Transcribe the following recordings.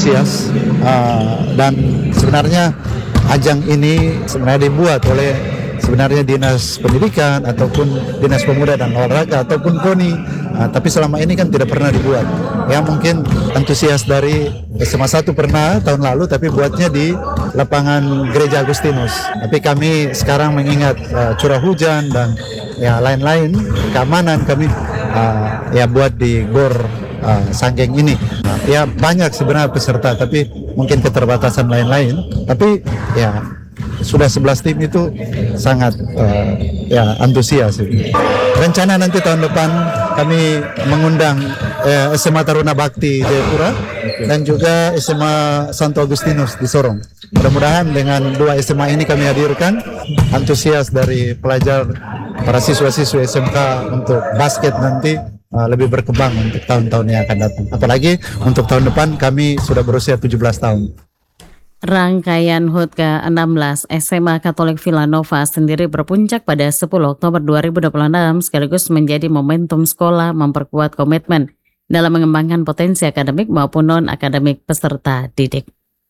antusias dan sebenarnya ajang ini sebenarnya dibuat oleh sebenarnya Dinas Pendidikan ataupun Dinas Pemuda dan Olahraga ataupun KONI, tapi selama ini kan tidak pernah dibuat. Ya mungkin antusias dari SMA 1 pernah tahun lalu, tapi buatnya di lapangan Gereja Agustinus. Tapi kami sekarang mengingat curah hujan dan ya lain-lain keamanan, kami ya buat di GOR Sanggeng ini. Ya banyak sebenarnya peserta, tapi mungkin keterbatasan lain-lain. Tapi ya sudah 11 tim itu sangat ya antusias. Rencana nanti tahun depan kami mengundang SMA Taruna Bakti Jayapura dan juga SMA Santo Agustinus di Sorong. Mudah-mudahan dengan dua SMA ini kami hadirkan antusias dari pelajar para siswa-siswa SMK untuk basket nanti lebih berkembang untuk tahun-tahun yang akan datang. Apalagi untuk tahun depan kami sudah berusia 17 tahun. Rangkaian HUT ke-16 SMA Katolik Villanova sendiri berpuncak pada 10 Oktober 2026 sekaligus menjadi momentum sekolah memperkuat komitmen dalam mengembangkan potensi akademik maupun non-akademik peserta didik.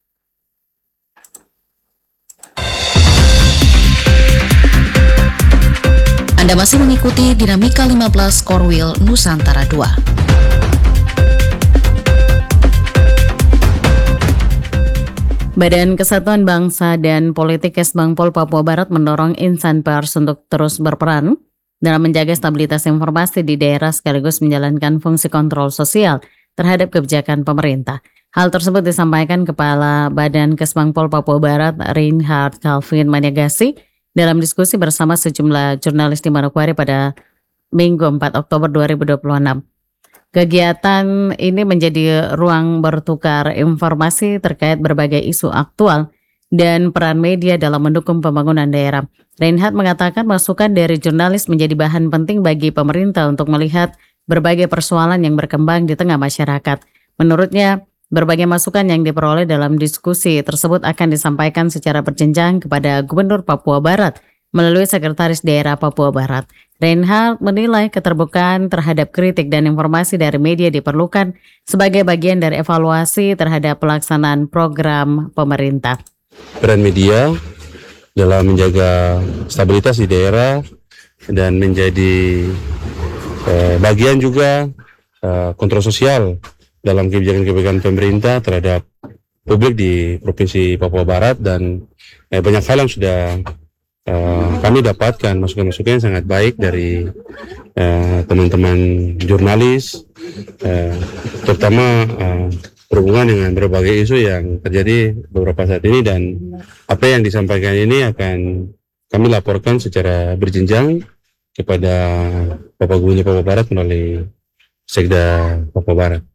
Anda masih mengikuti Dinamika 15 Korwil Nusantara 2. Badan Kesatuan Bangsa dan Politik Kesbangpol Papua Barat mendorong insan pers untuk terus berperan dalam menjaga stabilitas informasi di daerah sekaligus menjalankan fungsi kontrol sosial terhadap kebijakan pemerintah. Hal tersebut disampaikan Kepala Badan Kesbangpol Papua Barat Reinhard Calvin Maniagasi dalam diskusi bersama sejumlah jurnalis di Manokwari pada Minggu 4 Oktober 2026. Kegiatan ini menjadi ruang bertukar informasi terkait berbagai isu aktual dan peran media dalam mendukung pembangunan daerah. Reinhard mengatakan masukan dari jurnalis menjadi bahan penting bagi pemerintah untuk melihat berbagai persoalan yang berkembang di tengah masyarakat. Menurutnya, berbagai masukan yang diperoleh dalam diskusi tersebut akan disampaikan secara berjenjang kepada Gubernur Papua Barat melalui Sekretaris Daerah Papua Barat. Reinhard menilai keterbukaan terhadap kritik dan informasi dari media diperlukan sebagai bagian dari evaluasi terhadap pelaksanaan program pemerintah. Peran media dalam menjaga stabilitas di daerah dan menjadi bagian juga kontrol sosial dalam kebijakan-kebijakan pemerintah terhadap publik di Provinsi Papua Barat, dan banyak hal yang sudah kami dapatkan masukan-masukan yang sangat baik dari teman-teman jurnalis, terutama berhubungan dengan berbagai isu yang terjadi beberapa saat ini, dan apa yang disampaikan ini akan kami laporkan secara berjenjang kepada Bapak Gubernur Papua Barat melalui Sekda Papua Barat.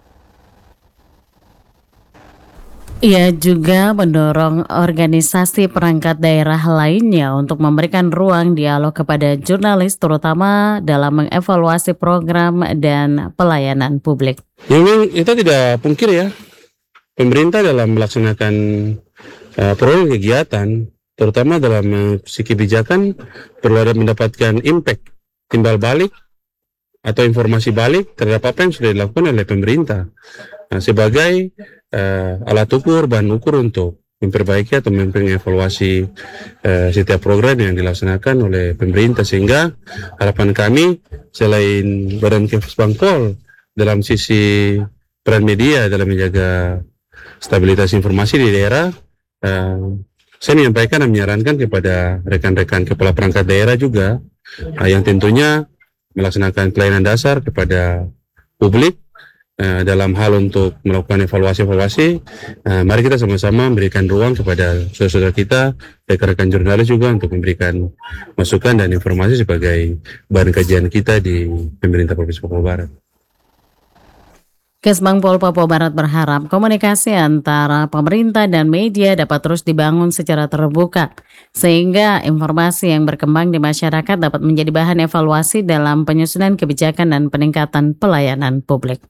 Ia juga mendorong organisasi perangkat daerah lainnya untuk memberikan ruang dialog kepada jurnalis terutama dalam mengevaluasi program dan pelayanan publik. Ya, memang kita tidak pungkir ya, pemerintah dalam melaksanakan program kegiatan terutama dalam segi kebijakan perlu ada mendapatkan impact, timbal balik atau informasi balik terhadap apa yang sudah dilakukan oleh pemerintah. Nah, sebagai alat ukur, bahan ukur untuk memperbaiki atau mengevaluasi setiap program yang dilaksanakan oleh pemerintah, sehingga harapan kami selain Badan Kesbangpol dalam sisi peran media dalam menjaga stabilitas informasi di daerah, saya menyampaikan dan menyarankan kepada rekan-rekan kepala perangkat daerah juga yang tentunya melaksanakan pelayanan dasar kepada publik dalam hal untuk melakukan evaluasi-evaluasi. Mari kita sama-sama memberikan ruang kepada saudara-saudara kita, rekan-rekan jurnalis juga untuk memberikan masukan dan informasi sebagai bahan kajian kita di pemerintah Provinsi Papua Barat. Kesbangpol Papua Barat berharap komunikasi antara pemerintah dan media dapat terus dibangun secara terbuka, sehingga informasi yang berkembang di masyarakat dapat menjadi bahan evaluasi dalam penyusunan kebijakan dan peningkatan pelayanan publik.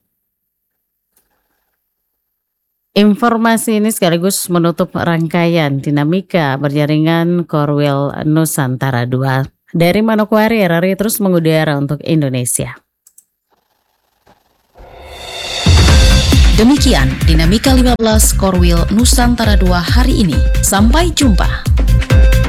Informasi ini sekaligus menutup rangkaian Dinamika Berjaringan Korwil Nusantara 2. Dari Manokwari, RRI terus mengudara untuk Indonesia. Demikian Dinamika 15 Korwil Nusantara 2 hari ini. Sampai jumpa.